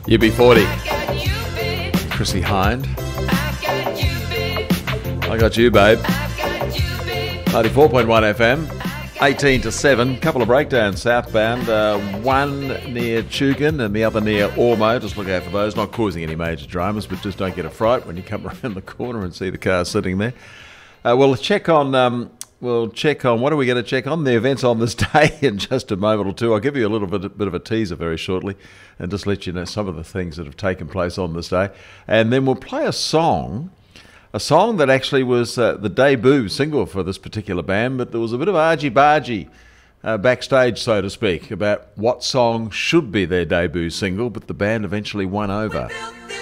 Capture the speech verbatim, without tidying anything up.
U B forty. Chrissy Hind. I got you, babe. ninety-four point one F M. eighteen to seven. Couple of breakdowns southbound. Uh, one near Tugun and the other near Ormo. Just look out for those. Not causing any major dramas, but just don't get a fright when you come around the corner and see the car sitting there. Uh, we'll check on... Um, We'll check on, what are we going to check on? The events on this day in just a moment or two. I'll give you a little bit, a bit of a teaser very shortly and just let you know some of the things that have taken place on this day. And then we'll play a song, a song that actually was uh, the debut single for this particular band, but there was a bit of argy-bargy uh, backstage, so to speak, about what song should be their debut single, but the band eventually won over.